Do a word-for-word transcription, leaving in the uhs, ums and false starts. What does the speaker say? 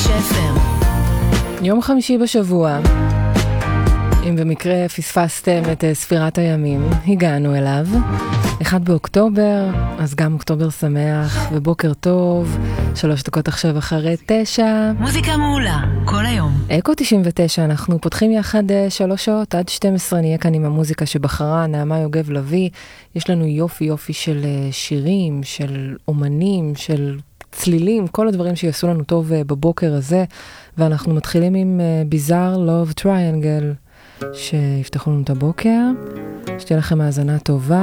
אף אם. יום חמישי בשבוע. אם במקרה פספסתם את ספירת הימים, הגענו אליו. אחד באוקטובר, אז גם אוקטובר שמח, ובוקר טוב, שלוש דקות עכשיו אחרי תשע. מוזיקה מעולה, כל היום. אקו תשעים ותשע, אנחנו פותחים יחד שלוש שעות, עד שתים עשרה נהיה כאן עם המוזיקה שבחרה, נעמה יוגב לוי. יש לנו יופי יופי של שירים, של אומנים, של צלילים, כל הדברים שיעשו לנו טוב בבוקר הזה, ואנחנו מתחילים עם ביזאר לוב טריינגל, שיפתחו לנו את הבוקר. שתהיה לכם האזנה טובה.